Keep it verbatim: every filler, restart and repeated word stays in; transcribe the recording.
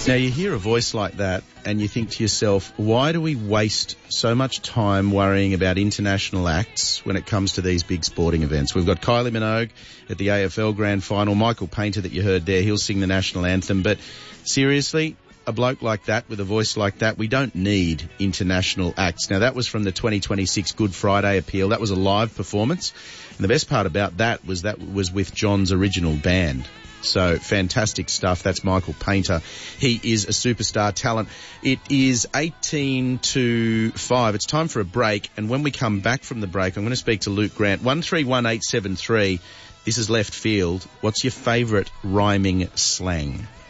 Now, you hear a voice like that and you think to yourself, why do we waste so much time worrying about international acts when it comes to these big sporting events? We've got Kylie Minogue at the A F L Grand Final. Michael Painter that you heard there, he'll sing the national anthem. But seriously, a bloke like that with a voice like that, we don't need international acts. Now, that was from the twenty twenty-six Good Friday appeal. That was a live performance. And the best part about that was that was with John's original band. So, fantastic stuff. That's Michael Painter. He is a superstar talent. It is eighteen to five. It's time for a break. And when we come back from the break, I'm going to speak to Luke Grant. one three one eight seven three. This is Left Field. What's your favourite rhyming slang?